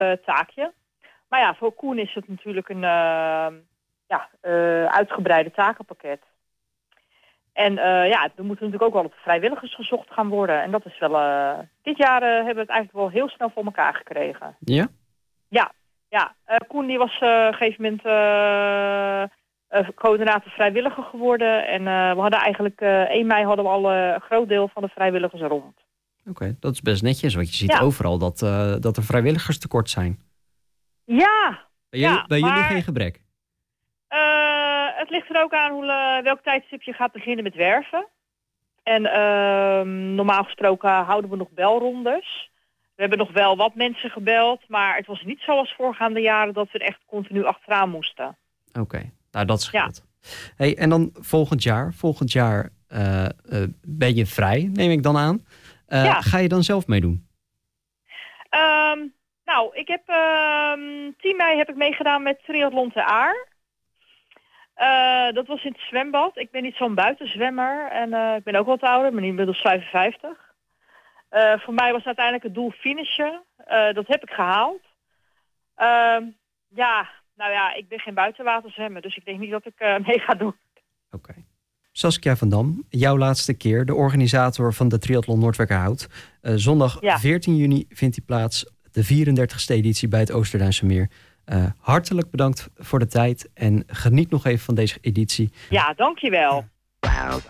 taakje. Maar ja, voor Koen is het natuurlijk een uitgebreide takenpakket. En er moeten natuurlijk ook wel op vrijwilligers gezocht gaan worden. En dat is wel... dit jaar hebben we het eigenlijk wel heel snel voor elkaar gekregen. Ja? Ja. Koen die was op een gegeven moment coördinator vrijwilliger geworden. En we hadden eigenlijk 1 mei hadden we al een groot deel van de vrijwilligers rond. Oké, dat is best netjes, want je ziet overal dat er vrijwilligers tekort zijn. Ja. Bij jullie geen gebrek? Het ligt er ook aan welk tijdstip je gaat beginnen met werven. En normaal gesproken houden we nog belrondes. We hebben nog wel wat mensen gebeld, maar het was niet zoals voorgaande jaren dat we er echt continu achteraan moesten. Oké, nou dat scheelt. Ja. Hey, en dan volgend jaar ben je vrij, neem ik dan aan. Ga je dan zelf meedoen? Ik heb 10 mei heb ik meegedaan met Triathlon Ter Aar. Dat was in het zwembad. Ik ben niet zo'n buitenzwemmer en ik ben ook wat ouder, maar inmiddels 55. Voor mij was uiteindelijk het doel finishen. Dat heb ik gehaald. Ik ben geen buitenwaterzwemmer, dus ik denk niet dat ik mee ga doen. Oké. Saskia van Dam, jouw laatste keer, de organisator van de Triathlon Noordwijkerhout. Zondag 14 juni vindt die plaats, de 34e editie bij het Oosterduinse Meer. Hartelijk bedankt voor de tijd en geniet nog even van deze editie. Ja, dankjewel.